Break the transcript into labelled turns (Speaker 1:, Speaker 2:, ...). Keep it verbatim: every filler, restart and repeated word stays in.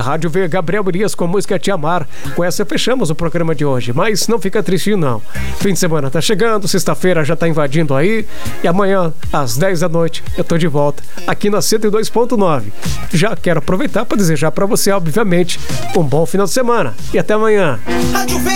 Speaker 1: rádio veio Gabriel Urias com a música Te Amar. Com essa fechamos o programa de hoje, mas não fica tristinho não. Fim de semana tá chegando, sexta-feira já tá invadindo aí, e amanhã às dez da noite eu tô de volta aqui na cento e dois ponto nove. Já quero aproveitar para desejar para você, obviamente, um bom final de semana e até amanhã. Rádio